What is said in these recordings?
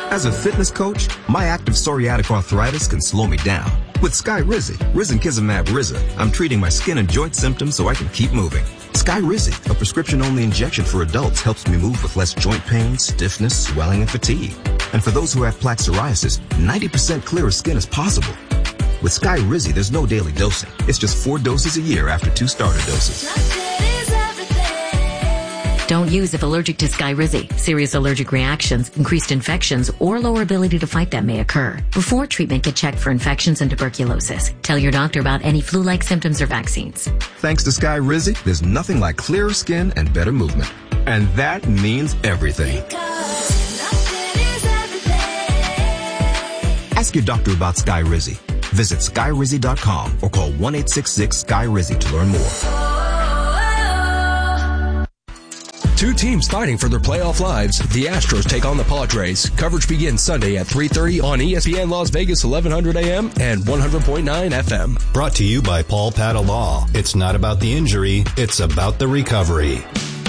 As a fitness coach, my active psoriatic arthritis can slow me down. With Skyrizi, risankizumab Riza, I'm treating my skin and joint symptoms so I can keep moving. Skyrizi, a prescription-only injection for adults, helps me move with less joint pain, stiffness, swelling, and fatigue. And for those who have plaque psoriasis, 90% clearer skin is possible. With Skyrizi, there's no daily dosing. It's just 4 doses a year after 2 starter doses. Don't use if allergic to Skyrizi. Serious allergic reactions, increased infections, or lower ability to fight them may occur. Before treatment, get checked for infections and tuberculosis. Tell your doctor about any flu-like symptoms or vaccines. Thanks to Skyrizi, there's nothing like clearer skin and better movement. And that means everything. Ask your doctor about Skyrizi. Visit Skyrizi.com or call 1-866-SKY-RIZI to learn more. 2 teams fighting for their playoff lives. The Astros take on the Padres. Coverage begins Sunday at 3:30 on ESPN Las Vegas, 1100 AM and 100.9 FM. Brought to you by Paul Pata Law. It's not about the injury, it's about the recovery.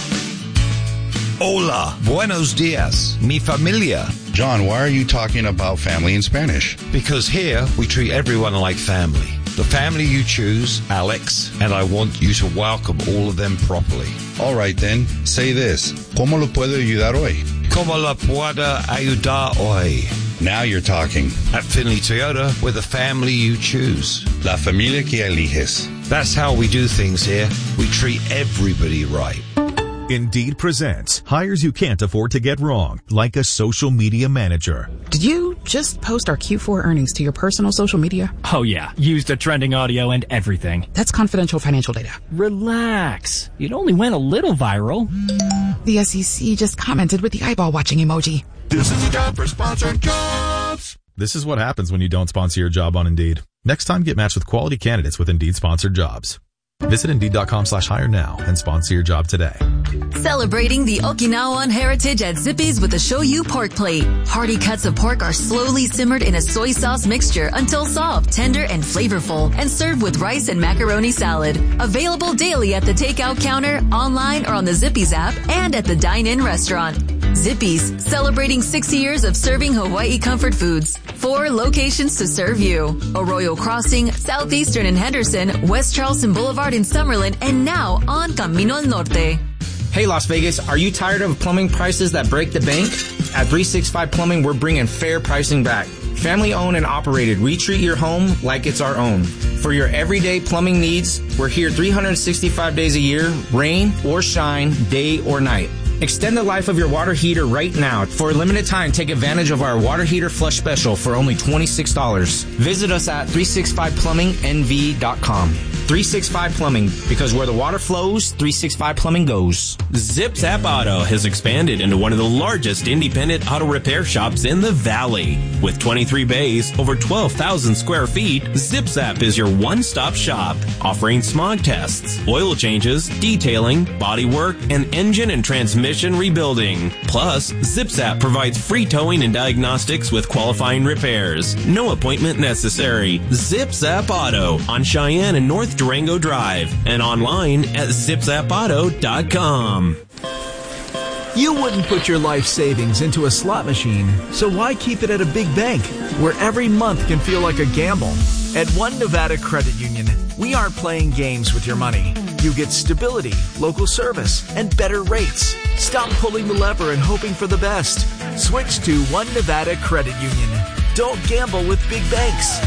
Hola, buenos dias, mi familia. John, why are you talking about family in Spanish? Because here we treat everyone like family. The family you choose, Alex, and I want you to welcome all of them properly. All right then, say this. ¿Cómo lo puedo ayudar hoy? ¿Cómo la puedo ayudar hoy? Now you're talking. At Finley Toyota, we're the family you choose. La familia que eliges. That's how we do things here. We treat everybody right. Indeed presents hires you can't afford to get wrong, like a social media manager. Did you just post our Q4 earnings to your personal social media? Oh yeah, used the trending audio and everything. That's confidential financial data. Relax. It only went a little viral. The SEC just commented with the eyeball watching emoji. This is the job for sponsored jobs. This is what happens when you don't sponsor your job on Indeed. Next time, get matched with quality candidates with Indeed sponsored jobs. Visit Indeed.com/hire now and sponsor your job today. Celebrating the Okinawan heritage at Zippy's with the Shoyu pork plate. Hearty cuts of pork are slowly simmered in a soy sauce mixture until soft, tender, and flavorful, and served with rice and macaroni salad. Available daily at the takeout counter, online, or on the Zippy's app, and at the dine-in restaurant. Zippy's, celebrating 60 years of serving Hawaii comfort foods. 4 locations to serve you. Arroyo Crossing, Southeastern in Henderson, West Charleston Boulevard in Summerlin, and now on Camino al Norte. Hey Las Vegas, are you tired of plumbing prices that break the bank? At 365 Plumbing, we're bringing fair pricing back. Family owned and operated, we treat your home like it's our own. For your everyday plumbing needs, we're here 365 days a year, rain or shine, day or night. Extend the life of your water heater right now. For a limited time, take advantage of our water heater flush special for only $26. Visit us at 365plummingnv.com. 365 Plumbing, because where the water flows, 365 Plumbing goes. Zip Zap Auto has expanded into one of the largest independent auto repair shops in the Valley. With 23 bays, over 12,000 square feet, Zip Zap is your one-stop shop, offering smog tests, oil changes, detailing, body work, and engine and transmission rebuilding. Plus, Zip Zap provides free towing and diagnostics with qualifying repairs. No appointment necessary. Zip Zap Auto on Cheyenne and North Durango Drive, and online at zipzapauto.com. You wouldn't put your life savings into a slot machine, so why keep it at a big bank where every month can feel like a gamble? At One Nevada Credit Union, we aren't playing games with your money. You get stability, local service, and better rates. Stop pulling the lever and hoping for the best. Switch to One Nevada Credit Union. Don't gamble with big banks.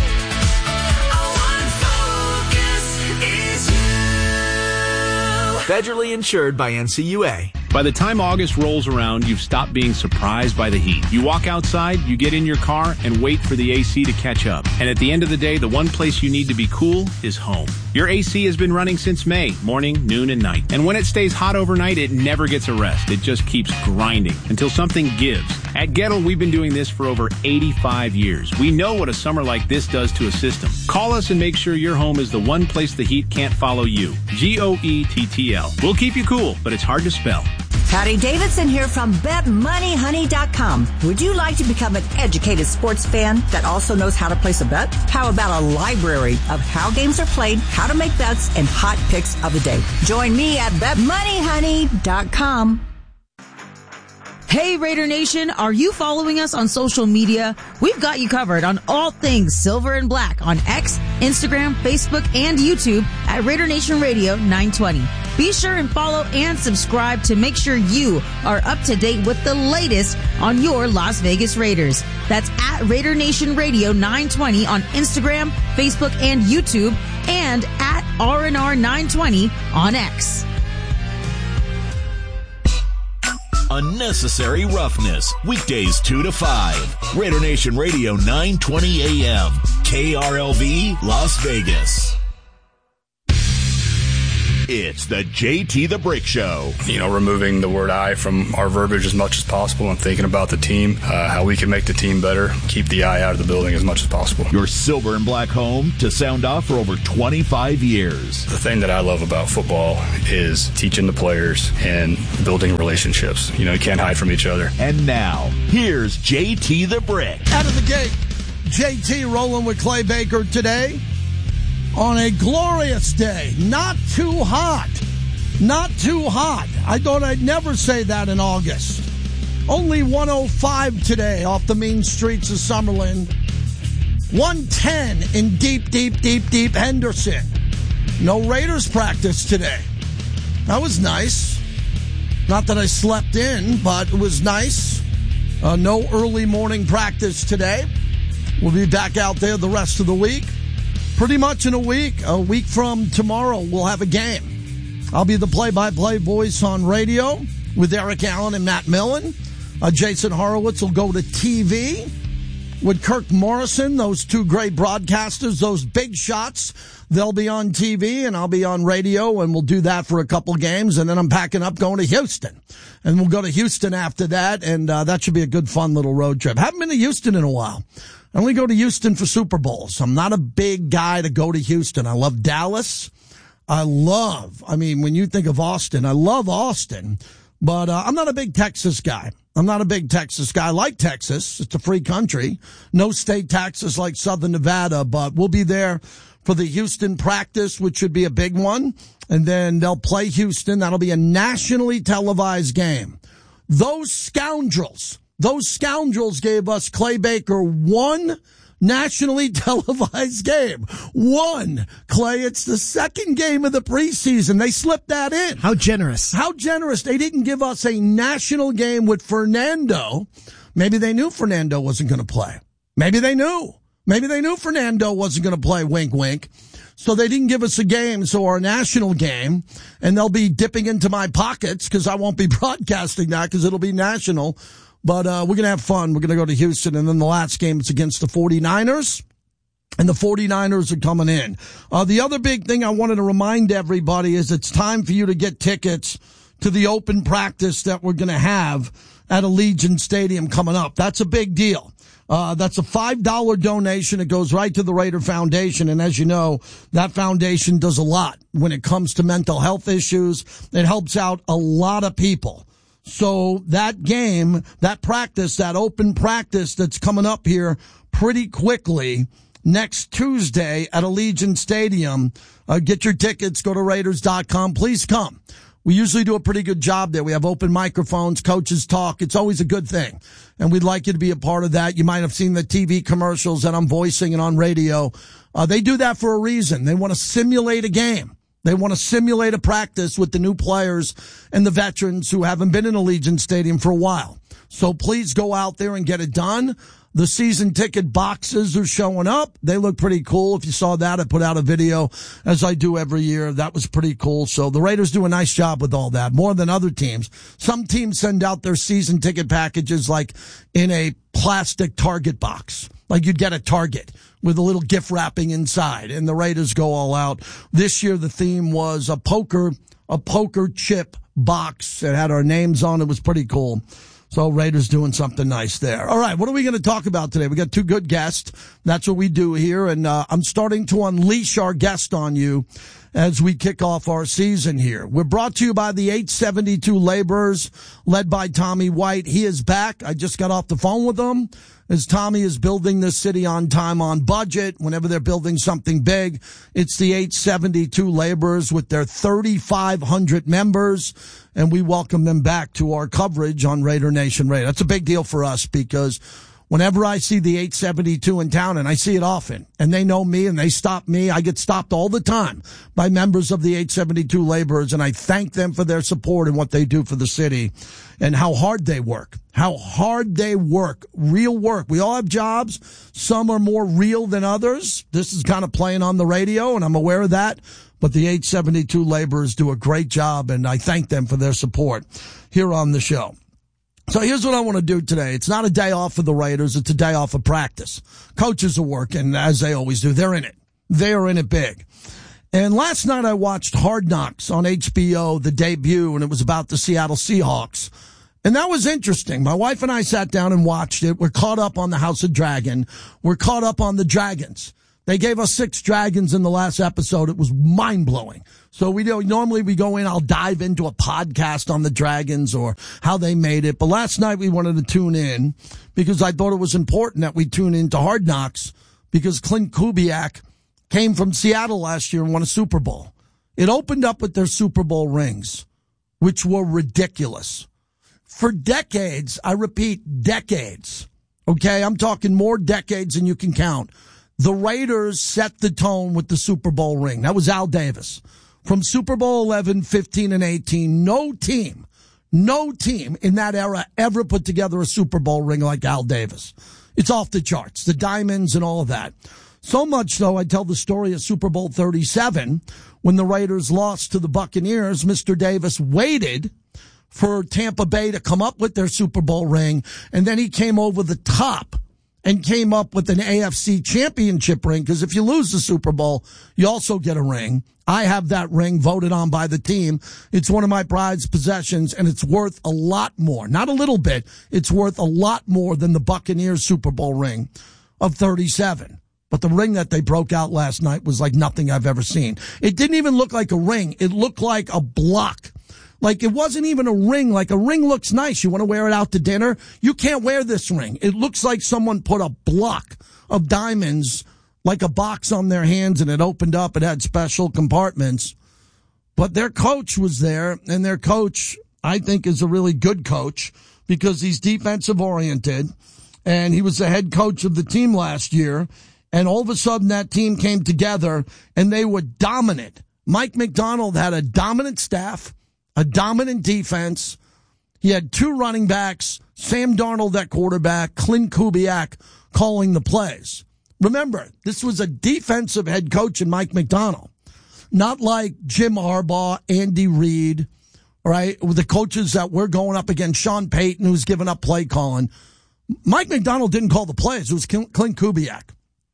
Federally insured by NCUA. By the time August rolls around, you've stopped being surprised by the heat. You walk outside, you get in your car, and wait for the AC to catch up. And at the end of the day, the one place you need to be cool is home. Your AC has been running since May, morning, noon, and night. And when it stays hot overnight, it never gets a rest. It just keeps grinding until something gives. At Gettle, we've been doing this for over 85 years. We know what a summer like this does to a system. Call us and make sure your home is the one place the heat can't follow you. GOETTL. We'll keep you cool, but it's hard to spell. Patty Davidson here from BetMoneyHoney.com. Would you like to become an educated sports fan that also knows how to place a bet? How about a library of how games are played, how to make bets, and hot picks of the day? Join me at BetMoneyHoney.com. Hey Raider Nation, are you following us on social media? We've got you covered on all things Silver and Black on X, Instagram, Facebook, and YouTube at Raider Nation Radio 920. Be sure and follow and subscribe to make sure you are up to date with the latest on your Las Vegas Raiders. That's at Raider Nation Radio 920 on Instagram, Facebook, and YouTube, and at RNR 920 on X. Unnecessary Roughness, weekdays 2 to 5. Raider Nation Radio 920 AM, KRLV, Las Vegas. It's the JT the Brick Show. Removing the word I from our verbiage as much as possible and thinking about the team, how we can make the team better, keep the I out of the building as much as possible. Your Silver and Black home to sound off for over 25 years. The thing that I love about football is teaching the players and building relationships. You can't hide from each other. And now, here's JT the Brick. Out of the gate, JT rolling with Clay Baker today. On a glorious day. Not too hot. Not too hot. I thought I'd never say that in August. Only 105 today off the mean streets of Summerlin. 110 in deep Henderson. No Raiders practice today. That was nice. Not that I slept in, but it was nice. No early morning practice today. We'll be back out there the rest of the week. Pretty much in a week from tomorrow, we'll have a game. I'll be the play-by-play voice on radio with Eric Allen and Matt Millen. Jason Horowitz will go to TV with Kirk Morrison, those two great broadcasters, those big shots. They'll be on TV, and I'll be on radio, and we'll do that for a couple games, and then I'm packing up going to Houston. And we'll go to Houston after that, and that should be a good, fun little road trip. Haven't been to Houston in a while. I only go to Houston for Super Bowls. I'm not a big guy to go to Houston. I love Dallas. When you think of Austin, I love Austin, but I'm not a big Texas guy. I like Texas. It's a free country. No state taxes like Southern Nevada, but we'll be there for the Houston practice, which should be a big one. And then they'll play Houston. That'll be a nationally televised game. Those scoundrels gave us, Clay Baker, one nationally televised game. One. Clay, it's the second game of the preseason. They slipped that in. How generous. They didn't give us a national game with Fernando. Maybe they knew Fernando wasn't going to play. Maybe they knew Fernando wasn't going to play, wink, wink. So they didn't give us a game, so our national game, and they'll be dipping into my pockets because I won't be broadcasting that because it'll be national. But we're going to have fun. We're going to go to Houston, and then the last game is against the 49ers, and the 49ers are coming in. The other big thing I wanted to remind everybody is it's time for you to get tickets to the open practice that we're going to have at Allegiant Stadium coming up. That's a big deal. That's a $5 donation. It goes right to the Raider Foundation, and as you know, that foundation does a lot when it comes to mental health issues. It helps out a lot of people. So that game, that practice, that open practice that's coming up here pretty quickly next Tuesday at Allegiant Stadium, get your tickets, go to Raiders.com. Please come. We usually do a pretty good job there. We have open microphones, coaches talk. It's always a good thing. And we'd like you to be a part of that. You might have seen the TV commercials that I'm voicing and on radio. They do that for a reason. They want to simulate a game. They want to simulate a practice with the new players and the veterans who haven't been in Allegiant Stadium for a while. So please go out there and get it done. The season ticket boxes are showing up. They look pretty cool. If you saw that, I put out a video as I do every year. That was pretty cool. So the Raiders do a nice job with all that, more than other teams. Some teams send out their season ticket packages like in a plastic Target box, like you'd get at Target with a little gift wrapping inside, and the Raiders go all out. This year the theme was a poker chip box. It had our names on it. It was pretty cool. So Raiders doing something nice there. All right, what are we going to talk about today? We got two good guests. That's what we do here, and I'm starting to unleash our guest on you. as we kick off our season here. We're brought to you by the 872 Laborers, led by Tommy White. He is back. I just got off the phone with him as Tommy is building this city on time, on budget. Whenever they're building something big, it's the 872 Laborers with their 3,500 members, and we welcome them back to our coverage on Raider Nation Radio. That's a big deal for us because whenever I see the 872 in town, and I see it often, and they know me and they stop me, I get stopped all the time by members of the 872 Laborers, and I thank them for their support and what they do for the city and how hard they work. How hard they work. Real work. We all have jobs. Some are more real than others. This is kind of playing on the radio, and I'm aware of that. But the 872 Laborers do a great job, and I thank them for their support here on the show. So here's what I want to do today. It's not a day off for the Raiders. It's a day off of practice. Coaches are working, as they always do. They're in it. They are in it big. And last night I watched Hard Knocks on HBO, the debut, and it was about the Seattle Seahawks. And that was interesting. My wife and I sat down and watched it. We're caught up on the House of Dragon. We're caught up on the Dragons. They gave us 6 dragons in the last episode. It was mind-blowing. So normally we go in, I'll dive into a podcast on the Dragons or how they made it. But last night we wanted to tune in because I thought it was important that we tune into Hard Knocks because Clint Kubiak came from Seattle last year and won a Super Bowl. It opened up with their Super Bowl rings, which were ridiculous. For decades, I repeat, decades, okay? I'm talking more decades than you can count. The Raiders set the tone with the Super Bowl ring. That was Al Davis. From Super Bowl 11, 15, and 18, no team in that era ever put together a Super Bowl ring like Al Davis. It's off the charts, the diamonds and all of that. So much so, I tell the story of Super Bowl 37, when the Raiders lost to the Buccaneers. Mr. Davis waited for Tampa Bay to come up with their Super Bowl ring, and then he came over the top and came up with an AFC championship ring, because if you lose the Super Bowl, you also get a ring. I have that ring voted on by the team. It's one of my pride's possessions, and it's worth a lot more. Not a little bit. It's worth a lot more than the Buccaneers Super Bowl ring of 37. But the ring that they broke out last night was like nothing I've ever seen. It didn't even look like a ring. It looked like a block. Like, it wasn't even a ring. Like, a ring looks nice. You want to wear it out to dinner? You can't wear this ring. It looks like someone put a block of diamonds, like a box, on their hands, and it opened up. It had special compartments. But their coach was there, and their coach, I think, is a really good coach because he's defensive-oriented, and he was the head coach of the team last year, and all of a sudden that team came together, and they were dominant. Mike Macdonald had a dominant staff, a dominant defense. He had 2 running backs, Sam Darnold at quarterback, Clint Kubiak calling the plays. Remember, this was a defensive head coach in Mike Macdonald, not like Jim Harbaugh, Andy Reid, right? With the coaches that were going up against, Sean Payton, who's given up play calling. Mike Macdonald didn't call the plays. It was Clint Kubiak.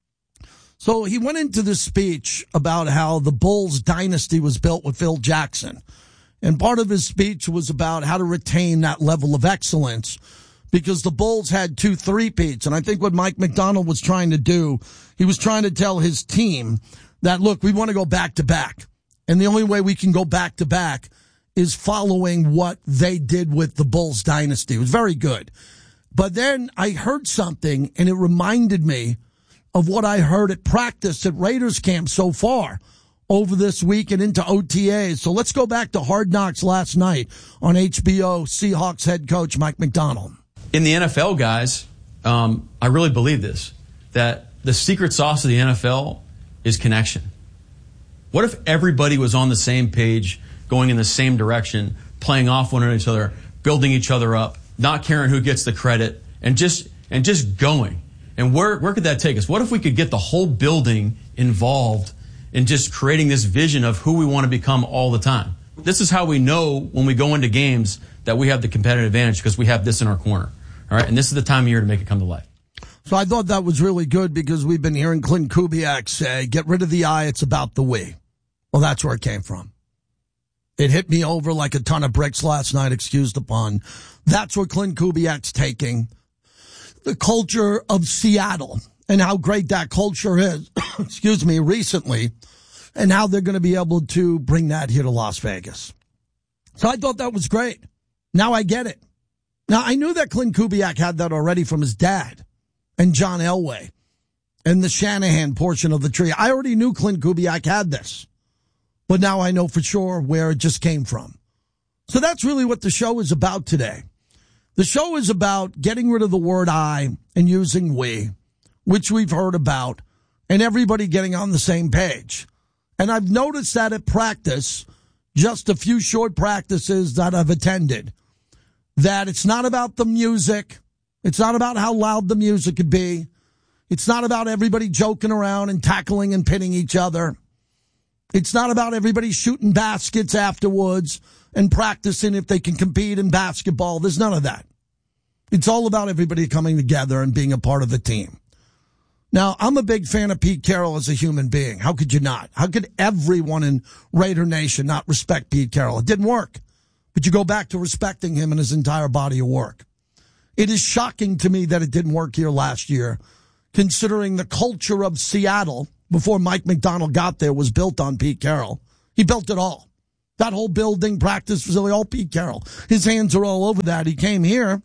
So he went into this speech about how the Bulls dynasty was built with Phil Jackson. And part of his speech was about how to retain that level of excellence because the Bulls had 2 three-peats. And I think what Mike Macdonald was trying to do, he was trying to tell his team that, look, we want to go back-to-back. And the only way we can go back-to-back is following what they did with the Bulls dynasty. It was very good. But then I heard something, and it reminded me of what I heard at practice at Raiders camp so far over this week and into OTAs. So let's go back to Hard Knocks last night on HBO, Seahawks head coach Mike Macdonald. In the NFL, guys, I really believe this, that the secret sauce of the NFL is connection. What if everybody was on the same page, going in the same direction, playing off one another, each other, building each other up, not caring who gets the credit, and just going? And where could that take us? What if we could get the whole building involved in just creating this vision of who we want to become all the time? This is how we know when we go into games that we have the competitive advantage, because we have this in our corner. All right, and this is the time of year to make it come to life. So I thought that was really good because we've been hearing Clint Kubiak say, get rid of the I, it's about the we. Well, that's where it came from. It hit me over like a ton of bricks last night, excuse the pun. That's where Clint Kubiak's taking the culture of Seattle and how great that culture is, excuse me, recently. and how they're going to be able to bring that here to Las Vegas. So I thought that was great. Now I get it. Now, I knew that Clint Kubiak had that already from his dad and John Elway and the Shanahan portion of the tree. I already knew Clint Kubiak had this, but now I know for sure where it just came from. So that's really what the show is about today. The show is about getting rid of the word I and using we, which we've heard about, and everybody getting on the same page. And I've noticed that at practice, just a few short practices that I've attended, that it's not about the music. It's not about how loud the music could be. It's not about everybody joking around and tackling and pinning each other. It's not about everybody shooting baskets afterwards and practicing if they can compete in basketball. There's none of that. It's all about everybody coming together and being a part of the team. Now, I'm a big fan of Pete Carroll as a human being. How could you not? How could everyone in Raider Nation not respect Pete Carroll? It didn't work. But you go back to respecting him and his entire body of work. It is shocking to me that it didn't work here last year, considering the culture of Seattle before Mike McDonald got there was built on Pete Carroll. He built it all. That whole building, practice facility, all Pete Carroll. His hands are all over that. He came here.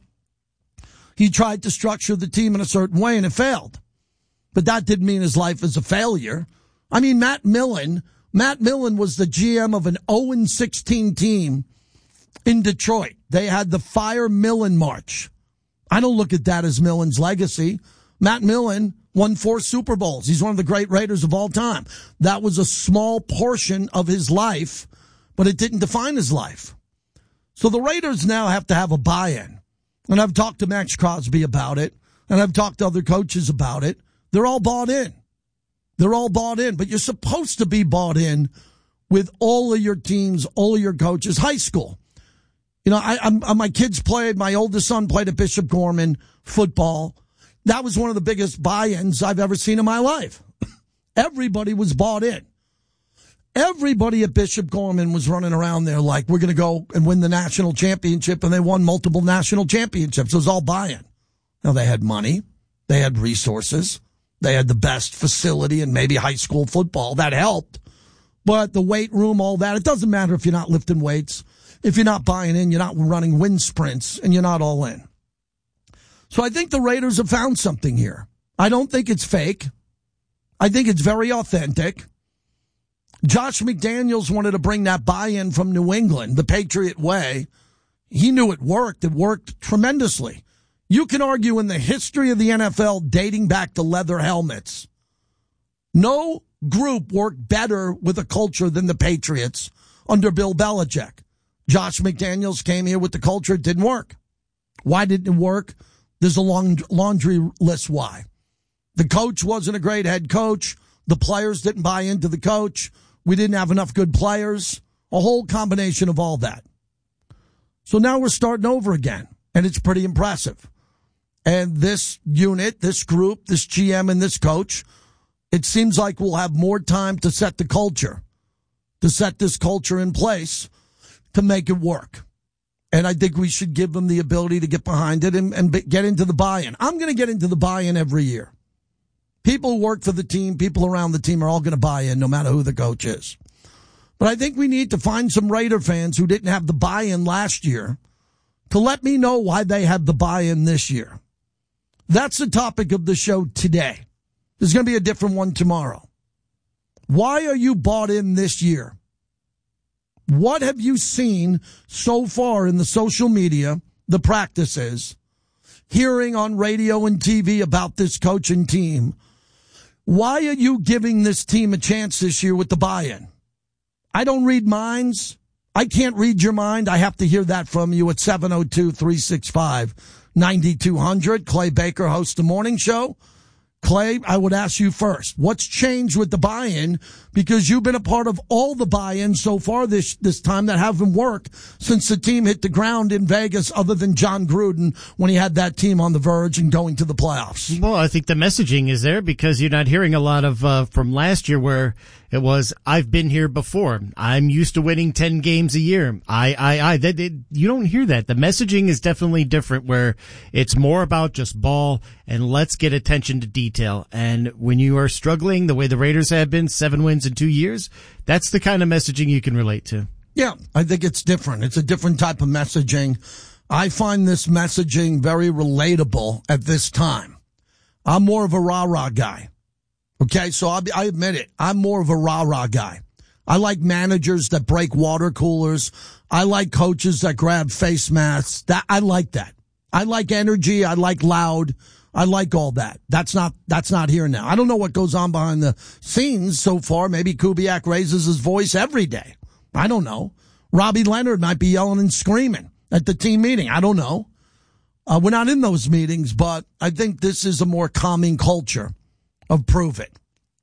He tried to structure the team in a certain way, and it failed. But that didn't mean his life is a failure. I mean, Matt Millen was the GM of an 0-16 team in Detroit. They had the Fire Millen March. I don't look at that as Millen's legacy. Matt Millen won 4 Super Bowls. He's one of the great Raiders of all time. That was a small portion of his life, but it didn't define his life. So the Raiders now have to have a buy-in. And I've talked to Max Crosby about it, and I've talked to other coaches about it. They're all bought in. They're all bought in, but you're supposed to be bought in with all of your teams, all of your coaches. High school. You know, my kids played, my oldest son played at Bishop Gorman football. That was one of the biggest buy-ins I've ever seen in my life. Everybody was bought in. Everybody at Bishop Gorman was running around there like, we're going to go and win the national championship, and they won multiple national championships. It was all buy-in. Now, they had money. They had resources. They had the best facility and maybe high school football. That helped. But the weight room, all that, it doesn't matter if you're not lifting weights. If you're not buying in, you're not running wind sprints, and you're not all in. So I think the Raiders have found something here. I don't think it's fake. I think it's very authentic. Josh McDaniels wanted to bring that buy-in from New England, the Patriot way. He knew it worked. It worked tremendously. You can argue in the history of the NFL dating back to leather helmets, no group worked better with a culture than the Patriots under Bill Belichick. Josh McDaniels came here with the culture. It didn't work. Why didn't it work? There's a long laundry list why. The coach wasn't a great head coach. The players didn't buy into the coach. We didn't have enough good players. A whole combination of all that. So now we're starting over again, and it's pretty impressive. And this unit, this group, this GM and this coach, it seems like we'll have more time to set the culture, to set this culture in place to make it work. And I think we should give them the ability to get behind it and get into the buy-in. I'm going to get into the buy-in every year. People who work for the team, people around the team are all going to buy in no matter who the coach is. But I think we need to find some Raider fans who didn't have the buy-in last year to let me know why they have the buy-in this year. That's the topic of the show today. There's going to be a different one tomorrow. Why are you bought in this year? What have you seen so far in the social media, the practices, hearing on radio and TV about this coaching team? Why are you giving this team a chance this year with the buy-in? I don't read minds. I can't read your mind. I have to hear that from you at 702-365-9200. Clay Baker hosts the morning show. Clay, I would ask you first, what's changed with the buy-in? Because you've been a part of all the buy-ins so far this time that haven't worked since the team hit the ground in Vegas, other than John Gruden when he had that team on the verge and going to the playoffs. Well, I think the messaging is there because you're not hearing a lot of from last year where it was, I've been here before. I'm used to winning 10 games a year. You don't hear that. The messaging is definitely different where it's more about just ball and let's get attention to detail. detail. And when you are struggling the way the Raiders have been, 7 wins in 2 years, that's the kind of messaging you can relate to. Yeah, I think it's different. It's a different type of messaging. I find this messaging very relatable at this time. I'm more of a rah-rah guy. Okay, so I admit it. I'm more of a rah-rah guy. I like managers that break water coolers. I like coaches that grab face masks. I like that. I like energy. I like loud. I like all that. That's not here now. I don't know what goes on behind the scenes so far. Maybe Kubiak raises his voice every day. I don't know. Robbie Leonard might be yelling and screaming at the team meeting. I don't know. We're not in those meetings, but I think this is a more calming culture of prove it.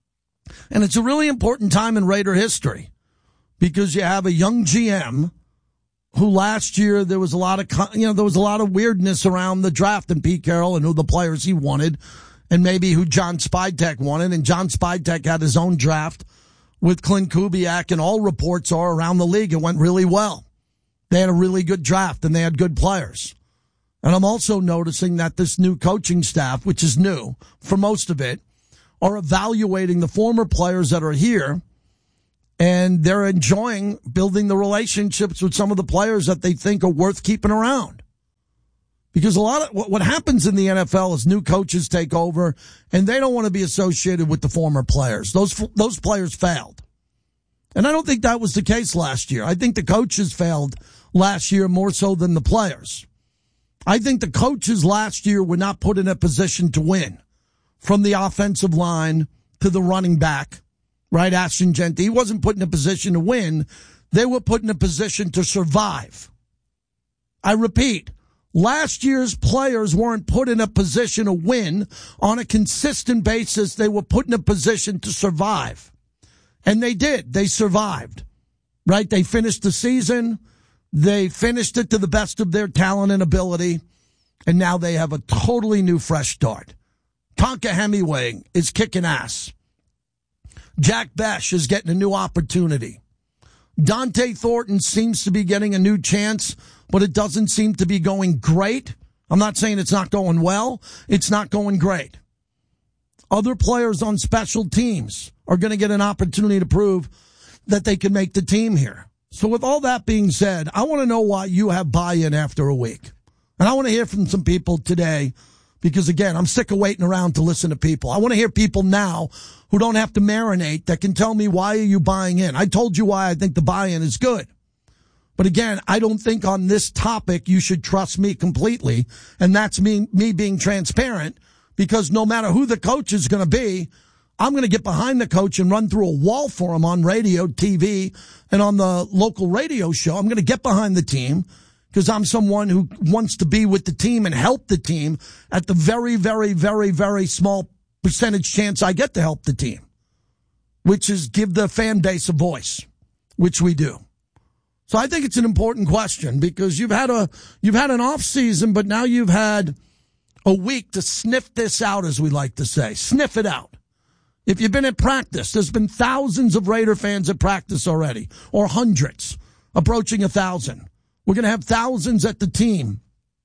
And it's a really important time in Raider history because you have a young GM who last year there was a lot of weirdness around the draft and Pete Carroll and who the players he wanted and maybe who John Spidek wanted. And John Spidek had his own draft with Clint Kubiak, and all reports are around the league it went really well. They had a really good draft and they had good players. And I'm also noticing that this new coaching staff, which is new for most of it, are evaluating the former players that are here, and they're enjoying building the relationships with some of the players that they think are worth keeping around. Because a lot of what happens in the NFL is new coaches take over, and they don't want to be associated with the former players. Those players failed. And I don't think that was the case last year. I think the coaches failed last year more so than the players. I think the coaches last year were not put in a position to win. From the offensive line to the running back, right? Ashton Jeanty, he wasn't put in a position to win. They were put in a position to survive. I repeat, last year's players weren't put in a position to win on a consistent basis. They were put in a position to survive. And they did. They survived, right? They finished the season. They finished it to the best of their talent and ability. And now they have a totally new fresh start. Tonka Hemingway is kicking ass. Jack Besh is getting a new opportunity. Dante Thornton seems to be getting a new chance, but it doesn't seem to be going great. I'm not saying it's not going well. It's not going great. Other players on special teams are going to get an opportunity to prove that they can make the team here. So with all that being said, I want to know why you have buy-in after a week. And I want to hear from some people today because, again, I'm sick of waiting around to listen to people. I want to hear people now who don't have to marinate that can tell me why are you buying in. I told you why I think the buy-in is good. But, again, I don't think on this topic you should trust me completely, and that's me being transparent because no matter who the coach is going to be, I'm going to get behind the coach and run through a wall for him on radio, TV, and on the local radio show. I'm going to get behind the team because I'm someone who wants to be with the team and help the team at the very, very, very, very small percentage chance I get to help the team, which is give the fan base a voice, which we do. So I think it's an important question because you've had an off season, but now you've had a week to sniff this out, as we like to say. Sniff it out. If you've been at practice, there's been thousands of Raider fans at practice already, or hundreds, approaching 1,000. We're going to have thousands at the team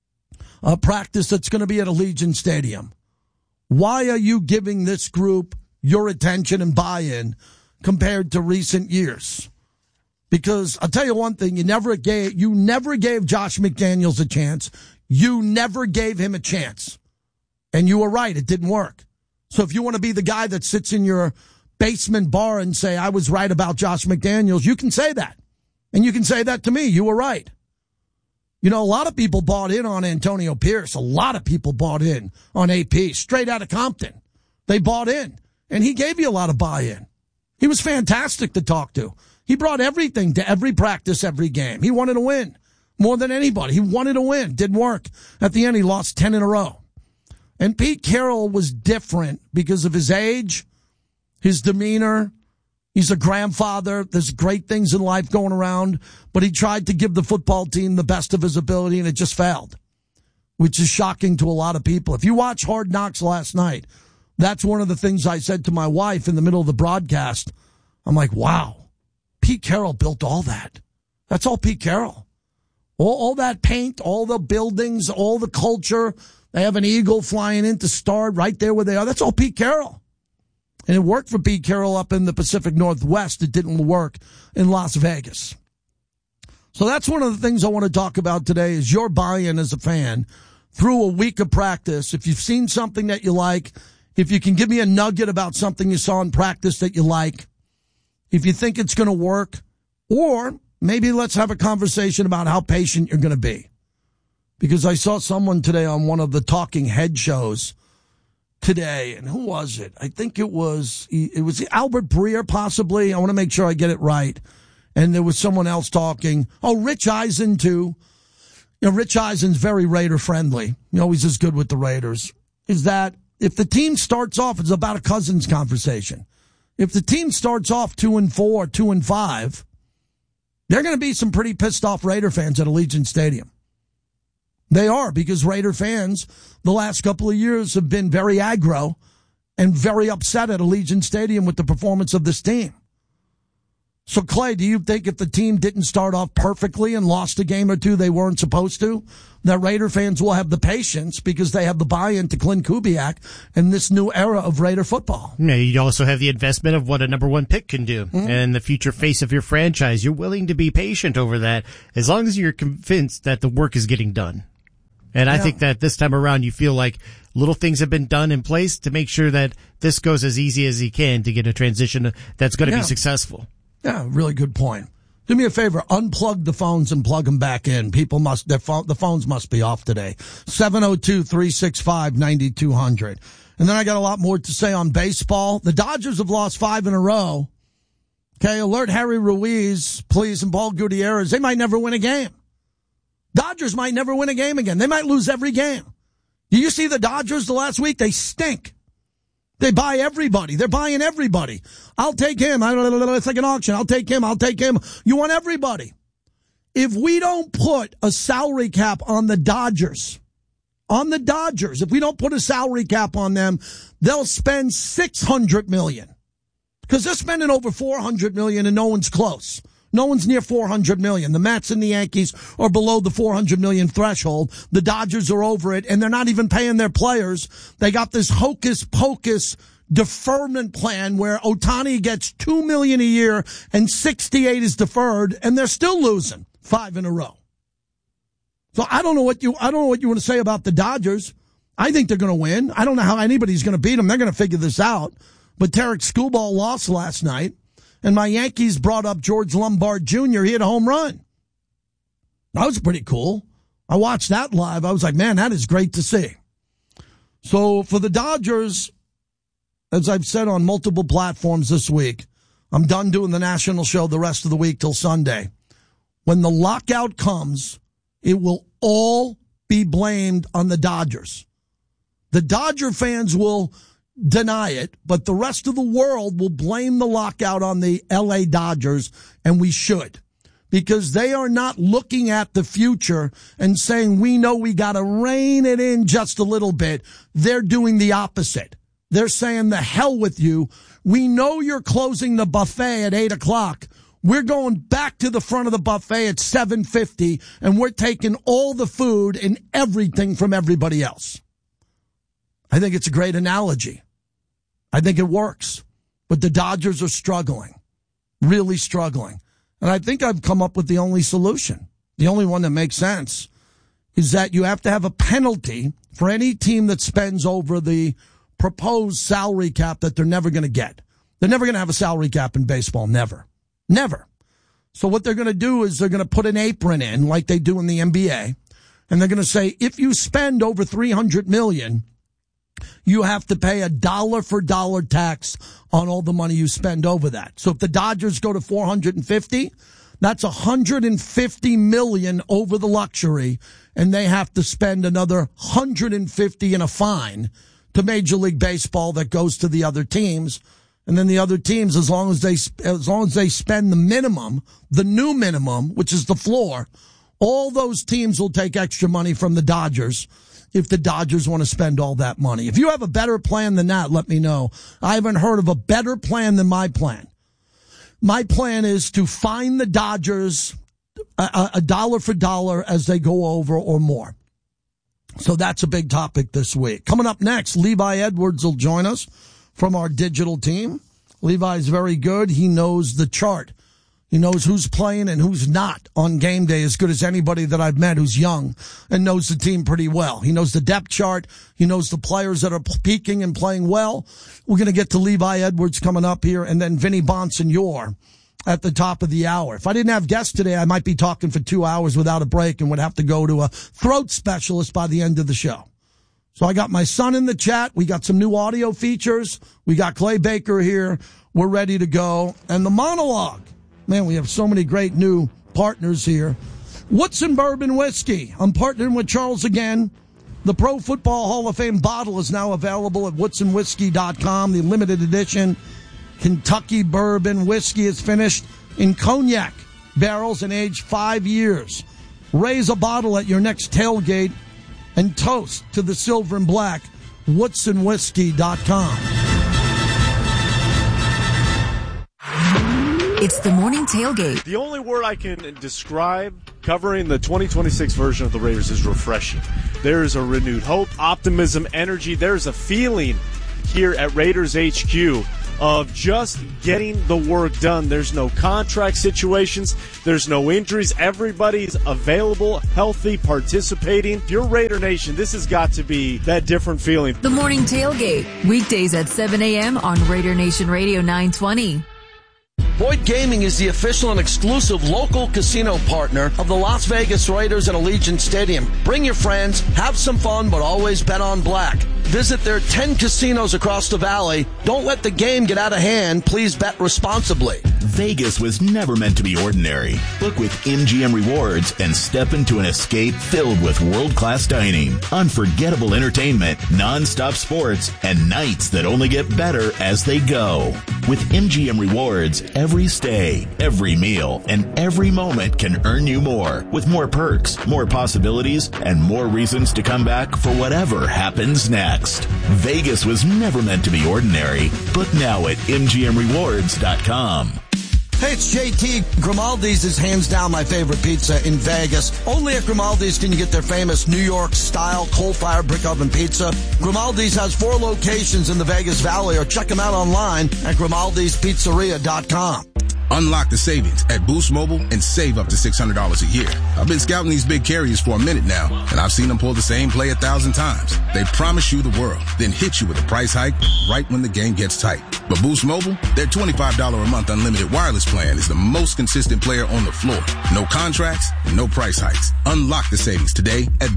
practice that's going to be at Allegiant Stadium. Why are you giving this group your attention and buy-in compared to recent years? Because I'll tell you one thing, you never gave Josh McDaniels a chance. You never gave him a chance. And you were right, it didn't work. So if you want to be the guy that sits in your basement bar and say, I was right about Josh McDaniels, you can say that. And you can say that to me. You were right. You know, a lot of people bought in on Antonio Pierce. A lot of people bought in on AP, straight out of Compton. They bought in. And he gave you a lot of buy-in. He was fantastic to talk to. He brought everything to every practice, every game. He wanted to win more than anybody. He wanted to win. Didn't work. At the end, he lost 10 in a row. And Pete Carroll was different because of his age, his demeanor. He's a grandfather. There's great things in life going around, but he tried to give the football team the best of his ability, and it just failed, which is shocking to a lot of people. If you watch Hard Knocks last night, that's one of the things I said to my wife in the middle of the broadcast. I'm like, wow, Pete Carroll built all that. That's all Pete Carroll. All that paint, all the buildings, all the culture, They have an eagle flying in to start right there where they are. That's all Pete Carroll. And it worked for Pete Carroll up in the Pacific Northwest. It didn't work in Las Vegas. So that's one of the things I want to talk about today is your buy-in as a fan through a week of practice. If you've seen something that you like, if you can give me a nugget about something you saw in practice that you like, if you think it's going to work, or maybe let's have a conversation about how patient you're going to be. Because I saw someone today on one of the talking head shows today, and who was it? I think it was Albert Breer, possibly. I want to make sure I get it right. And there was someone else talking. Oh, Rich Eisen, too. You know, Rich Eisen's very Raider-friendly. He always is good with the Raiders. Is that if the team starts off, it's about a Cousins conversation. If the team starts off 2-4, 2-5, there are going to be some pretty pissed off Raider fans at Allegiant Stadium. They are, because Raider fans the last couple of years have been very aggro and very upset at Allegiant Stadium with the performance of this team. So, Clay, do you think if the team didn't start off perfectly and lost a game or two they weren't supposed to, that Raider fans will have the patience because they have the buy-in to Clint Kubiak and this new era of Raider football? Yeah, you also have the investment of what a number one pick can do and the future face of your franchise. You're willing to be patient over that as long as you're convinced that the work is getting done. And I think that this time around you feel like little things have been done in place to make sure that this goes as easy as he can to get a transition that's going to be successful. Yeah, really good point. Do me a favor, unplug the phones and plug them back in. The phones must be off today. 702-365-9200. And then I got a lot more to say on baseball. The Dodgers have lost 5 in a row. Okay, alert Harry Ruiz, please, and Paul Gutierrez. They might never win a game. Dodgers might never win a game again. They might lose every game. Do you see the Dodgers the last week? They stink. They buy everybody. They're buying everybody. I'll take him. It's like an auction. I'll take him. I'll take him. You want everybody. If we don't put a salary cap on the Dodgers, if we don't put a salary cap on them, they'll spend $600 million. Because they're spending over $400 million and no one's close. No one's near $400 million. The Mets and the Yankees are below the $400 million threshold. The Dodgers are over it, and they're not even paying their players. They got this hocus-pocus deferment plan where Ohtani gets $2 million a year and 68 is deferred, and they're still losing 5 in a row. So I don't know what you want to say about the Dodgers. I think they're going to win. I don't know how anybody's going to beat them. They're going to figure this out. But Tarek Skubal lost last night. And my Yankees brought up George Lombard Jr. He had a home run. That was pretty cool. I watched that live. I was like, man, that is great to see. So for the Dodgers, as I've said on multiple platforms this week, I'm done doing the national show the rest of the week till Sunday. When the lockout comes, it will all be blamed on the Dodgers. The Dodger fans will deny it, but the rest of the world will blame the lockout on the LA Dodgers, and we should, because they are not looking at the future and saying, we know we got to rein it in just a little bit. They're doing the opposite. They're saying, the hell with you. We know you're closing the buffet at 8:00. We're going back to the front of the buffet at 7:50, and we're taking all the food and everything from everybody else. I think it's a great analogy. I think it works. But the Dodgers are struggling, really struggling. And I think I've come up with the only solution. The only one that makes sense is that you have to have a penalty for any team that spends over the proposed salary cap that they're never going to get. They're never going to have a salary cap in baseball. Never. Never. So what they're going to do is they're going to put an apron in like they do in the NBA. And they're going to say, if you spend over $300 million, you have to pay a dollar for dollar tax on all the money you spend over that. So if the Dodgers go to 450, that's $150 million over the luxury, and they have to spend another $150 in a fine to Major League Baseball that goes to the other teams. And then the other teams, as long as they spend the minimum, the new minimum, which is the floor, all those teams will take extra money from the Dodgers if the Dodgers want to spend all that money. If you have a better plan than that, let me know. I haven't heard of a better plan than my plan. My plan is to fine the Dodgers a dollar for dollar as they go over or more. So that's a big topic this week. Coming up next, Levi Edwards will join us from our digital team. Levi's very good. He knows the chart. He knows who's playing and who's not on game day as good as anybody that I've met who's young and knows the team pretty well. He knows the depth chart. He knows the players that are peaking and playing well. We're going to get to Levi Edwards coming up here, and then Vinny Bonsignore at the top of the hour. If I didn't have guests today, I might be talking for 2 hours without a break and would have to go to a throat specialist by the end of the show. So I got my son in the chat. We got some new audio features. We got Clay Baker here. We're ready to go. And the monologue. Man, we have so many great new partners here. Woodson Bourbon Whiskey. I'm partnering with Charles again. The Pro Football Hall of Fame bottle is now available at WoodsonWhiskey.com. The limited edition Kentucky Bourbon Whiskey is finished in cognac barrels and aged 5 years. Raise a bottle at your next tailgate and toast to the silver and black. WoodsonWhiskey.com. It's the morning tailgate. The only word I can describe covering the 2026 version of the Raiders is refreshing. There is a renewed hope, optimism, energy. There's a feeling here at Raiders HQ of just getting the work done. There's no contract situations. There's no injuries. Everybody's available, healthy, participating. If you're Raider Nation, this has got to be that different feeling. The morning tailgate, weekdays at 7 a.m. on Raider Nation Radio 920. Boyd Gaming is the official and exclusive local casino partner of the Las Vegas Raiders at Allegiant Stadium. Bring your friends, have some fun, but always bet on black. Visit their 10 casinos across the valley. Don't let the game get out of hand. Please bet responsibly. Vegas was never meant to be ordinary. Book with MGM Rewards and step into an escape filled with world-class dining, unforgettable entertainment, non-stop sports, and nights that only get better as they go. With MGM Rewards, every stay, every meal, and every moment can earn you more, with more perks, more possibilities, and more reasons to come back for whatever happens next. Vegas was never meant to be ordinary. Book now at MGMRewards.com. Hey, it's JT. Grimaldi's is hands down my favorite pizza in Vegas. Only at Grimaldi's can you get their famous New York-style coal-fired brick oven pizza. Grimaldi's has 4 locations in the Vegas Valley, or check them out online at Grimaldi'sPizzeria.com. Unlock the savings at Boost Mobile and save up to $600 a year. I've been scouting these big carriers for a minute now, and I've seen them pull the same play 1,000 times. They promise you the world, then hit you with a price hike right when the game gets tight. But Boost Mobile, their $25 a month unlimited wireless plan is the most consistent player on the floor. No contracts, no price hikes. Unlock the savings today at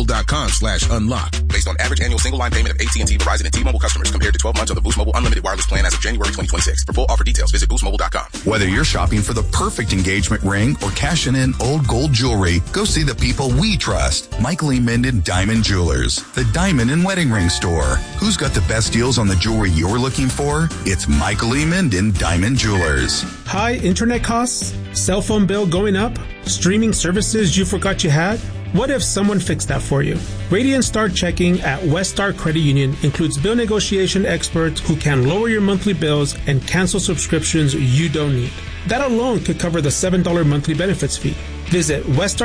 boostmobile.com/unlock. Based on average annual single line payment of AT&T, Verizon, and T-Mobile customers compared to 12 months of the Boost Mobile unlimited wireless plan as of January 2026. For full offer details, visit boostmobile.com. Whether you're shopping for the perfect engagement ring or cashing in old gold jewelry, go see the people we trust. Michael E. Minden Diamond Jewelers, the diamond and wedding ring store. Who's got the best deals on the jewelry you're looking for? It's Michael E. Minden Diamond Jewelers. High internet costs? Cell phone bill going up? Streaming services you forgot you had? What if someone fixed that for you? Radiant Star Checking at West Star Credit Union includes bill negotiation experts who can lower your monthly bills and cancel subscriptions you don't need. That alone could cover the $7 monthly benefits fee. Visit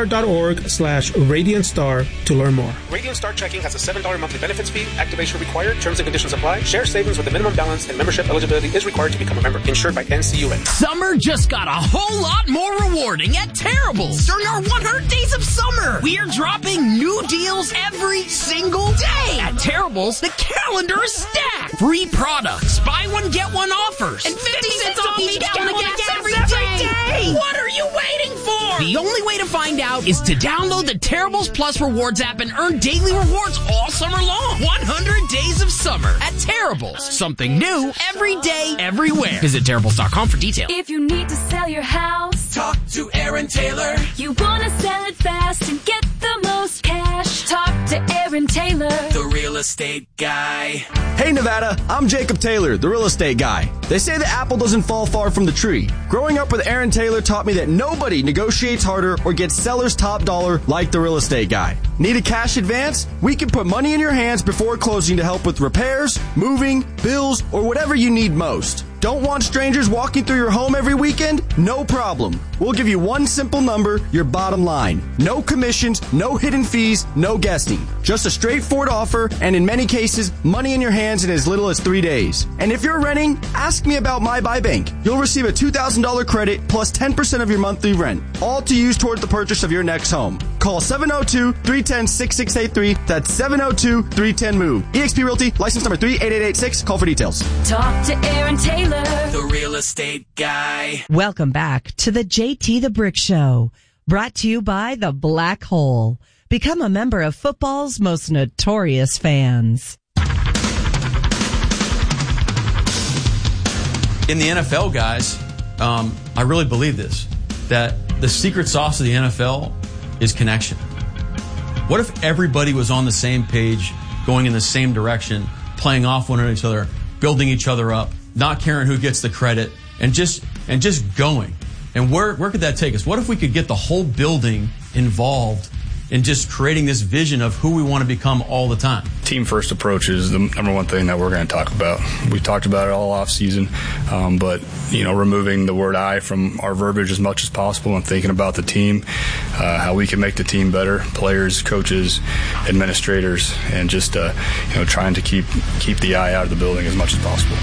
weststar.org/RadiantStar to learn more. Radiant Star Checking has a $7 monthly benefits fee. Activation required. Terms and conditions apply. Share savings with a minimum balance and membership eligibility is required to become a member. Insured by NCUA. Summer just got a whole lot more rewarding at Terrible's. During our 100 days of summer, we are dropping new deals every single day. At Terrible's, the calendar is stacked. Free products, buy one, get one offers, and 50 cents off each gallon of gas every day. What are you waiting for? The only way to find out is to download the Terrible's Plus Rewards app and earn daily rewards all summer long. 100 days of summer at Terrible's. Something new every day, everywhere. Visit Terrible's.com for details. If you need to sell your house, talk to Aaron Taylor. You want to sell it fast and get the most cash, talk to Aaron Taylor, the real estate guy. Hey Nevada, I'm Jacob Taylor, the real estate guy. They say the apple doesn't fall far from the tree. Growing up with Aaron Taylor taught me that nobody negotiates harder or gets seller's top dollar like the real estate guy. Need a cash advance? We can put money in your hands before closing to help with repairs, moving, bills, or whatever you need most. Don't want strangers walking through your home every weekend? No problem. We'll give you one simple number, your bottom line. No commissions, no hidden fees, no guessing. Just a straightforward offer, and in many cases, money in your hands in as little as 3 days. And if you're renting, ask me about My Buy Bank. You'll receive a $2,000 credit plus 10% of your monthly rent, all to use towards the purchase of your next home. Call 702-310-6683. That's 702-310-MOVE. eXp Realty, license number 38886. Call for details. Talk to Aaron Taylor, the real estate guy. Welcome back to the JT the Brick Show, brought to you by The Black Hole. Become a member of football's most notorious fans. In the NFL, guys, I really believe this, that the secret sauce of the NFL is connection. What if everybody was on the same page, going in the same direction, playing off one another, building each other up, not caring who gets the credit, and just going? And where could that take us? What if we could get the whole building involved in just creating this vision of who we want to become all the time? Team first approach is the number one thing that we're going to talk about. We talked about it all off season, but removing the word "I" from our verbiage as much as possible and thinking about the team, how we can make the team better, players, coaches, administrators, and just trying to keep the "I" out of the building as much as possible.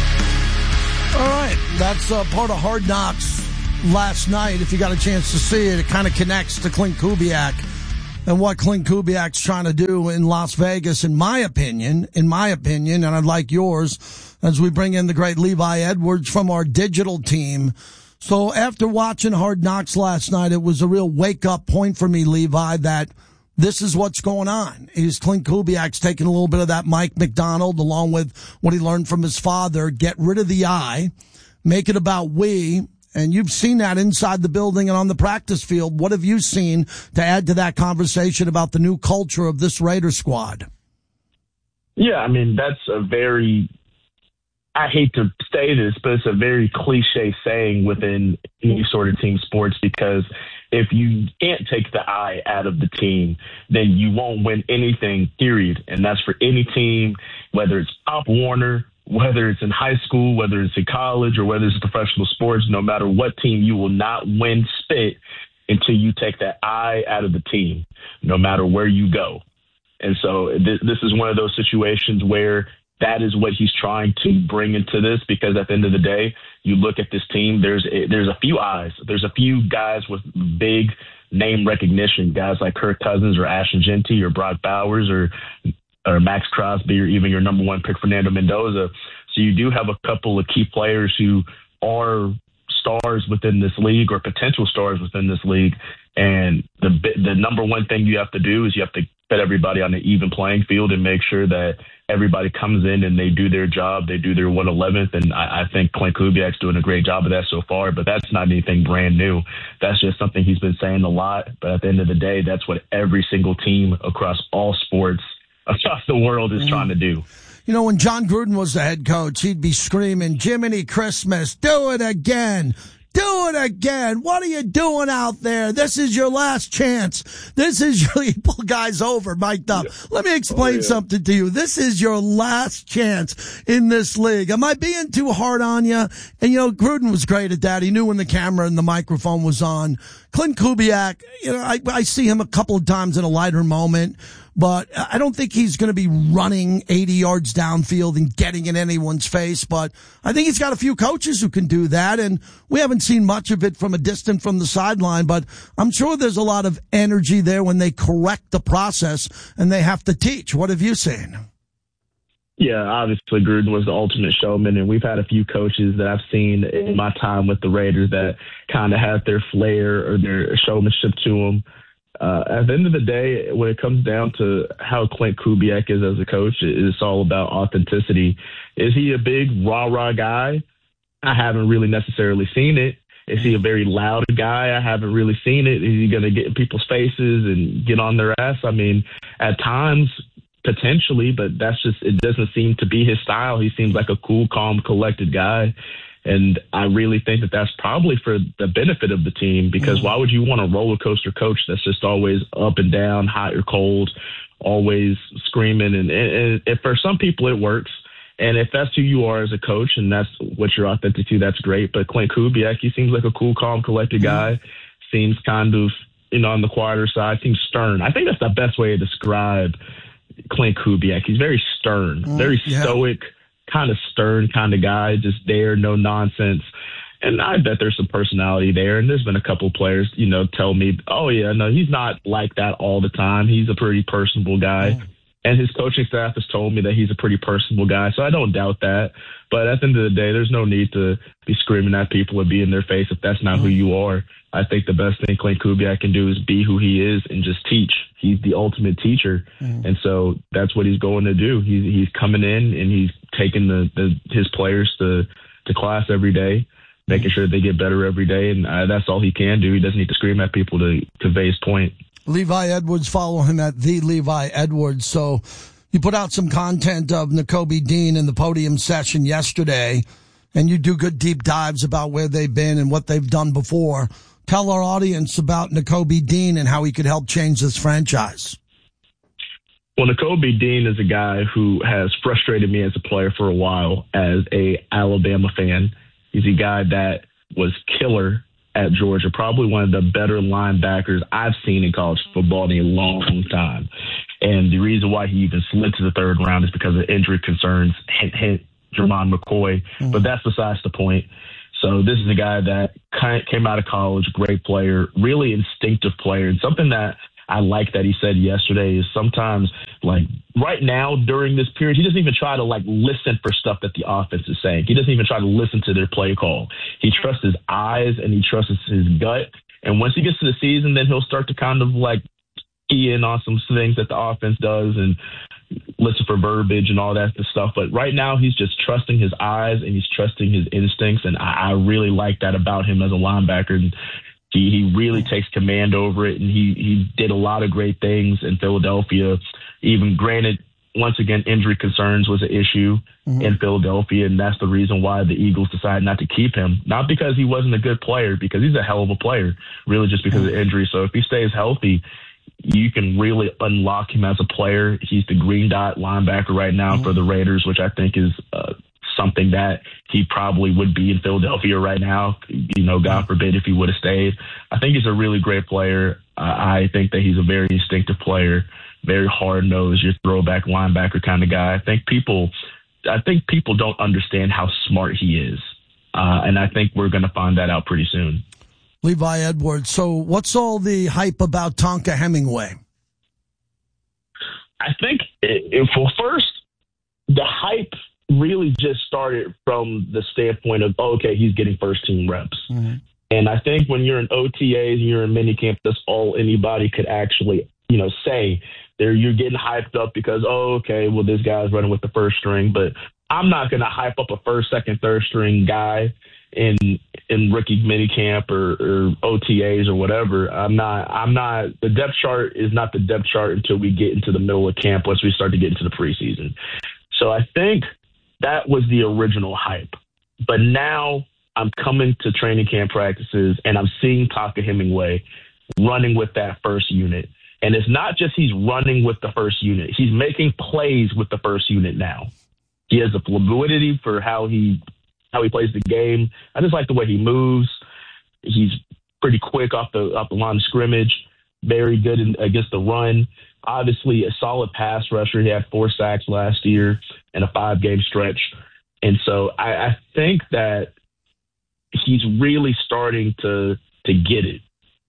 All right, that's part of Hard Knocks last night. If you got a chance to see it, it kind of connects to Klint Kubiak and what Klint Kubiak's trying to do in Las Vegas, in my opinion, and I'd like yours, as we bring in the great Levi Edwards from our digital team. So after watching Hard Knocks last night, it was a real wake-up point for me, Levi, that this is what's going on. Klint Kubiak's taking a little bit of that Mike McDonald, along with what he learned from his father, get rid of the I, make it about we. And you've seen that inside the building and on the practice field. What have you seen to add to that conversation about the new culture of this Raider squad? Yeah, I mean, that's a very, I hate to say this, but it's a very cliche saying within any sort of team sports, because if you can't take the I out of the team, then you won't win anything, period. And that's for any team, whether it's Pop Warner, whether it's in high school, whether it's in college, or whether it's professional sports. No matter what team, you will not win spit until you take that I out of the team, no matter where you go. And so this is one of those situations where that is what he's trying to bring into this, because at the end of the day, you look at this team, there's a few eyes. There's a few guys with big name recognition, guys like Kirk Cousins or Ashton Genty or Brock Bowers or Max Crosby, or even your number one pick, Fernando Mendoza. So you do have a couple of key players who are stars within this league, or potential stars within this league. And the number one thing you have to do is you have to put everybody on an even playing field and make sure that everybody comes in and they do their job, they do their 111th. And I think Klint Kubiak's doing a great job of that so far, but that's not anything brand new. That's just something he's been saying a lot. But at the end of the day, that's what every single team across all sports across the world is trying to do. You know, when John Gruden was the head coach, he'd be screaming, "Jiminy Christmas, do it again. Do it again. What are you doing out there? This is your last chance. This is your," he pulled guys over, mic'd up. Yeah. Let me explain something to you. This is your last chance in this league. Am I being too hard on you? And, Gruden was great at that. He knew when the camera and the microphone was on. Klint Kubiak, I see him a couple of times in a lighter moment, but I don't think he's going to be running 80 yards downfield and getting in anyone's face. But I think he's got a few coaches who can do that, and we haven't seen much of it from a distance from the sideline. But I'm sure there's a lot of energy there when they correct the process and they have to teach. What have you seen? Yeah, obviously Gruden was the ultimate showman, and we've had a few coaches that I've seen in my time with the Raiders that kind of have their flair or their showmanship to them. At the end of the day, when it comes down to how Klint Kubiak is as a coach, it's all about authenticity. Is he a big rah-rah guy? I haven't really necessarily seen it. Is he a very loud guy? I haven't really seen it. Is he going to get in people's faces and get on their ass? I mean, at times, potentially, but it doesn't seem to be his style. He seems like a cool, calm, collected guy. And I really think that that's probably for the benefit of the team, because why would you want a roller coaster coach that's just always up and down, hot or cold, always screaming? And for some people it works. And if that's who you are as a coach and that's what you're authentic to, that's great. But Klint Kubiak, he seems like a cool, calm, collected guy. Seems kind of, on the quieter side, seems stern. I think that's the best way to describe Klint Kubiak. He's very stern, very stoic, kind of stern kind of guy, just there, no nonsense. And I bet there's some personality there. And there's been a couple of players, tell me, oh, yeah, no, he's not like that all the time. He's a pretty personable guy. And his coaching staff has told me that he's a pretty personable guy. So I don't doubt that. But at the end of the day, there's no need to be screaming at people or be in their face if that's not who you are. I think the best thing Klint Kubiak can do is be who he is and just teach. He's the ultimate teacher. And so that's what he's going to do. He's coming in and he's taking his players to class every day, making sure they get better every day. And that's all he can do. He doesn't need to scream at people to convey his point. Levi Edwards, follow him at the Levi Edwards. So you put out some content of Nakobe Dean in the podium session yesterday, and you do good deep dives about where they've been and what they've done before. Tell our audience about Nakobe Dean and how he could help change this franchise. Well, Nakobe Dean is a guy who has frustrated me as a player for a while as a Alabama fan. He's a guy that was killer at Georgia, probably one of the better linebackers I've seen in college football in a long time. And the reason why he even slid to the third round is because of injury concerns, hint, Jermon McCoy. But that's besides the point. So this is a guy that came out of college, great player, really instinctive player. And something that I like that he said yesterday is sometimes, like right now during this period, he doesn't even try to listen for stuff that the offense is saying. He doesn't even try to listen to their play call. He trusts his eyes and he trusts his gut. And once he gets to the season, then he'll start to kind of key in on some things that the offense does and listen for verbiage and all that stuff. But right now he's just trusting his eyes and he's trusting his instincts. And I really like that about him as a linebacker. And he really takes command over it, and he did a lot of great things in Philadelphia. Even granted, once again, injury concerns was an issue in Philadelphia, and that's the reason why the Eagles decided not to keep him. Not because he wasn't a good player, because he's a hell of a player, really just because of injury. So if he stays healthy, you can really unlock him as a player. He's the green dot linebacker right now for the Raiders, which I think is something that he probably would be in Philadelphia right now. God forbid if he would have stayed. I think he's a really great player. I think that he's a very instinctive player, very hard-nosed, your throwback linebacker kind of guy. I think people don't understand how smart he is. And I think we're going to find that out pretty soon. Levi Edwards. So what's all the hype about Tonka Hemingway? I think, first, the hype really just started from the standpoint of, okay, he's getting first-team reps. And I think when you're in OTAs and you're in minicamp, that's all anybody could actually, say. You're getting hyped up because, this guy's running with the first string. But I'm not going to hype up a first, second, third string guy in rookie minicamp or OTAs or whatever. I'm not. The depth chart is not the depth chart until we get into the middle of camp, once we start to get into the preseason. So I think that was the original hype. But now I'm coming to training camp practices and I'm seeing Tonka Hemingway running with that first unit. And it's not just he's running with the first unit. He's making plays with the first unit now. He has the fluidity for how he plays the game. I just like the way he moves. He's pretty quick off the line of scrimmage, very good against the run. Obviously, a solid pass rusher. He had 4 sacks last year in a 5-game stretch. And so I think that he's really starting to get it,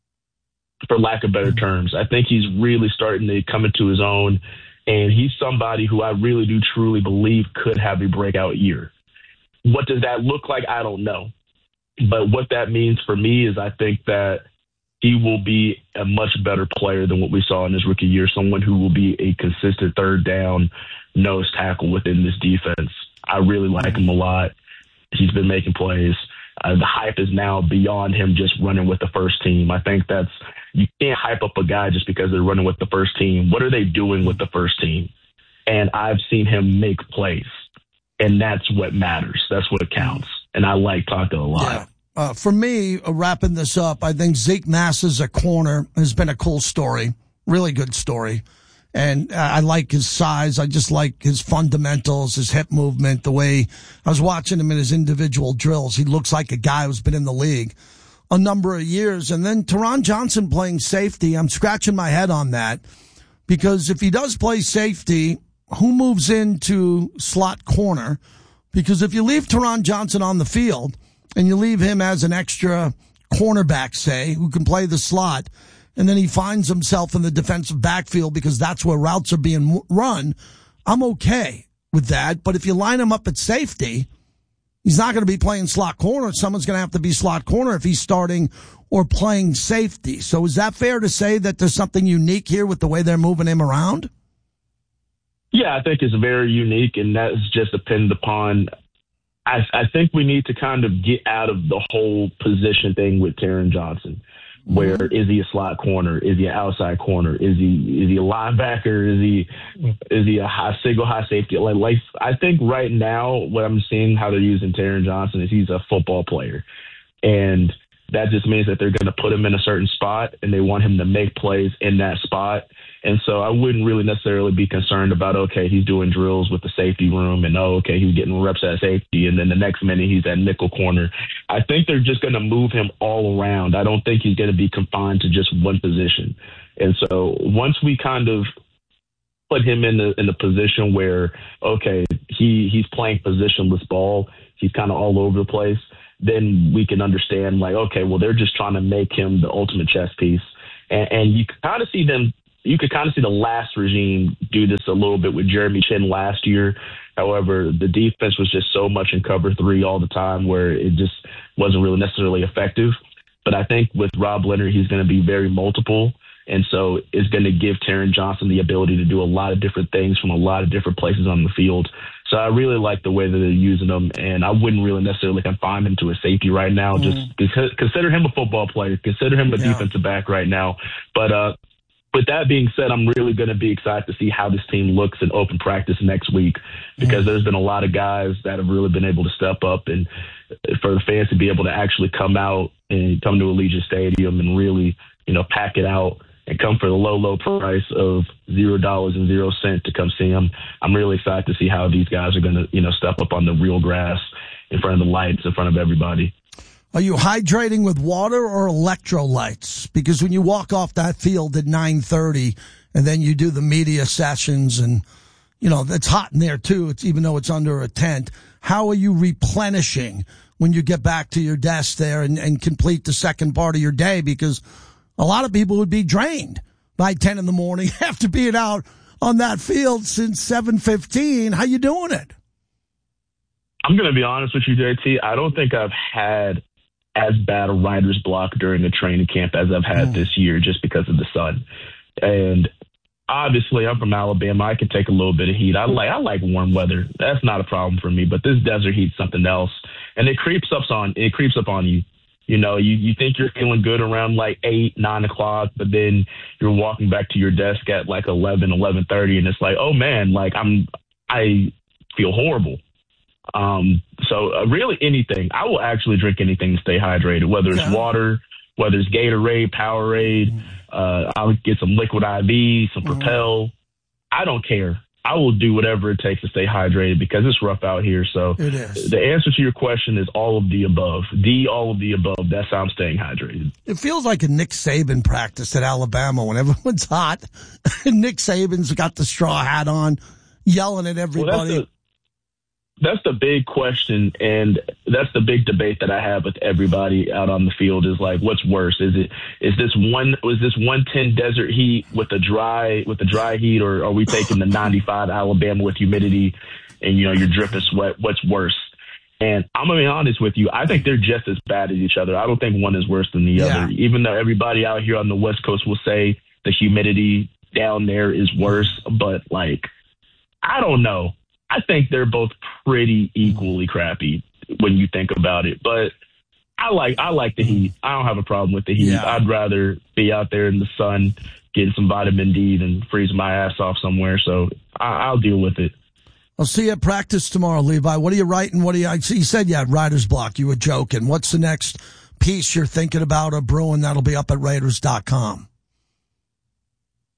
for lack of better terms. I think he's really starting to come into his own, and he's somebody who I really do truly believe could have a breakout year. What does that look like? I don't know. But what that means for me is I think that he will be a much better player than what we saw in his rookie year, someone who will be a consistent third down nose tackle within this defense. I really like him a lot. He's been making plays. The hype is now beyond him just running with the first team. I think you can't hype up a guy just because they're running with the first team. What are they doing with the first team? And I've seen him make plays, and that's what matters. That's what counts. And I like Tonka a lot. Yeah. For me, wrapping this up, I think Zeke Mass as a corner has been a cool story, really good story. And I like his size. I just like his fundamentals, his hip movement, the way I was watching him in his individual drills. He looks like a guy who's been in the league a number of years. And then Teron Johnson playing safety, I'm scratching my head on that, because if he does play safety, who moves into slot corner? Because if you leave Teron Johnson on the field and you leave him as an extra cornerback, say, who can play the slot, and then he finds himself in the defensive backfield because that's where routes are being run, I'm okay with that. But if you line him up at safety, he's not going to be playing slot corner. Someone's going to have to be slot corner if he's starting or playing safety. So is that fair to say that there's something unique here with the way they're moving him around? Yeah, I think it's very unique, and that's just dependent upon I think we need to kind of get out of the whole position thing with Teron Johnson. Where is he a slot corner? Is he an outside corner? Is he a linebacker? Is he a high safety? Like I think right now what I'm seeing how they're using Teron Johnson is he's a football player, and that just means that they're going to put him in a certain spot and they want him to make plays in that spot. And so I wouldn't really necessarily be concerned about, okay, he's doing drills with the safety room and, okay, he's getting reps at safety. And then the next minute he's at nickel corner. I think they're just going to move him all around. I don't think he's going to be confined to just one position. And so once we kind of put him in the position where, okay, he's playing positionless ball, he's kind of all over the place, then we can understand, like, okay, well, they're just trying to make him the ultimate chess piece. And you can kind of see them. You could kind of see the last regime do this a little bit with Jeremy Chin last year. However, the defense was just so much in cover 3 all the time where it just wasn't really necessarily effective. But I think with Rob Leonard, he's going to be very multiple. And so it's going to give Teron Johnson the ability to do a lot of different things from a lot of different places on the field. So I really like the way that they're using him, and I wouldn't really necessarily confine him to a safety right now. Just consider him a football player. Consider him a defensive back right now. But with that being said, I'm really going to be excited to see how this team looks in open practice next week, because there's been a lot of guys that have really been able to step up, and for the fans to be able to actually come out and come to Allegiant Stadium and really, pack it out and come for the low price of $0 to come see them. I'm really excited to see how these guys are going to, step up on the real grass in front of the lights, in front of everybody. Are you hydrating with water or electrolytes? Because when you walk off that field at 9:30 and then you do the media sessions and, it's hot in there too, even though it's under a tent, how are you replenishing when you get back to your desk there and complete the second part of your day? Because a lot of people would be drained by 10 in the morning after being out on that field since 7:15. How you doing it? I'm going to be honest with you, JT. I don't think I've had as bad a writer's block during the training camp as I've had this year, just because of the sun. And obviously, I'm from Alabama. I can take a little bit of heat. I like warm weather. That's not a problem for me. But this desert heat's something else, and it creeps up on you. You think you're feeling good around like 8, 9 o'clock, but then you're walking back to your desk at like 11, 11:30, and it's like, oh man, like I feel horrible. So really anything. I will actually drink anything to stay hydrated, whether it's water, whether it's Gatorade, Powerade. I'll get some Liquid IV, some Propel. I don't care. I will do whatever it takes to stay hydrated because it's rough out here. So it is. The answer to your question is all of the above. All of the above. That's how I'm staying hydrated. It feels like a Nick Saban practice at Alabama when everyone's hot. Nick Saban's got the straw hat on, yelling at everybody. Well, that's the big question, and that's the big debate that I have with everybody out on the field is like, what's worse? Is this 110 desert heat with the dry heat, or are we taking the 95 Alabama with humidity and you're dripping sweat? What's worse? And I'm gonna be honest with you, I think they're just as bad as each other. I don't think one is worse than the other, even though everybody out here on the West Coast will say the humidity down there is worse, but like, I don't know. I think they're both pretty equally crappy when you think about it. But I like the heat. I don't have a problem with the heat. Yeah. I'd rather be out there in the sun getting some vitamin D than freezing my ass off somewhere. So I'll deal with it. I'll see you at practice tomorrow, Levi. What are you writing? You said you had writer's block. You were joking. What's the next piece you're thinking about or brewing that'll be up at Raiders.com?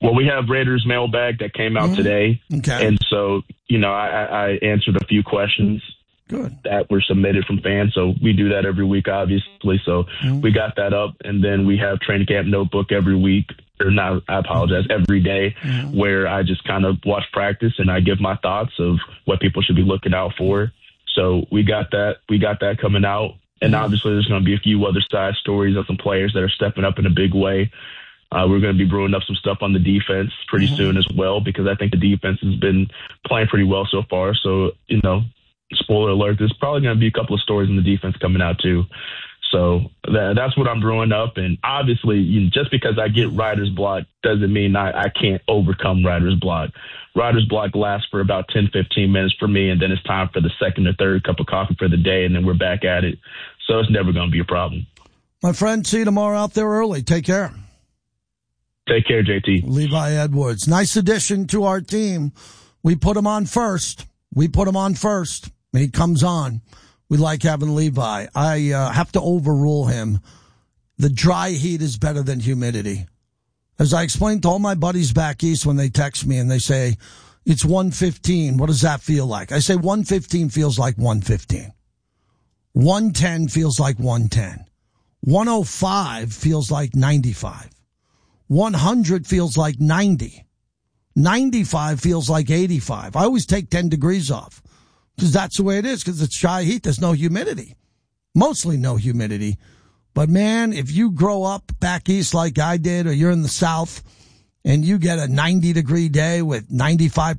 Well, we have Raiders mailbag that came out today. Okay. And so, I answered a few questions that were submitted from fans. So we do that every week, obviously. So we got that up. And then we have Training Camp Notebook every week, every day, where I just kind of watch practice and I give my thoughts of what people should be looking out for. So we got that coming out. And obviously there's going to be a few other side stories of some players that are stepping up in a big way. We're going to be brewing up some stuff on the defense pretty soon as well, because I think the defense has been playing pretty well so far. So, spoiler alert, there's probably going to be a couple of stories in the defense coming out too. So that's what I'm brewing up. And obviously, just because I get writer's block doesn't mean I can't overcome writer's block. Writer's block lasts for about 10, 15 minutes for me, and then it's time for the second or third cup of coffee for the day, and then we're back at it. So it's never going to be a problem. My friend, see you tomorrow out there early. Take care. Take care, JT. Levi Edwards. Nice addition to our team. We put him on first. He comes on. We like having Levi. I have to overrule him. The dry heat is better than humidity. As I explained to all my buddies back east when they text me and they say, it's 115. What does that feel like? I say 115 feels like 115. 110 feels like 110. 105 feels like 95. 100 feels like 90. 95 feels like 85. I always take 10 degrees off because that's the way it is, because it's dry heat. There's no humidity. Mostly no humidity. But, man, if you grow up back east like I did, or you're in the South and you get a 90-degree day with 95%